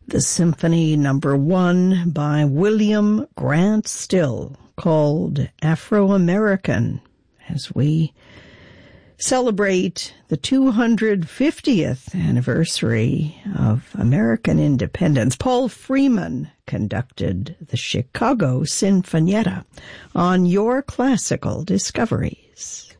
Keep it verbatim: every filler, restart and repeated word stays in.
the Symphony Number One by William Grant Still, called Afro-American, as we celebrate the two hundred fiftieth anniversary of American independence. Paul Freeman conducted the Chicago Sinfonietta on Your Classical Discoveries.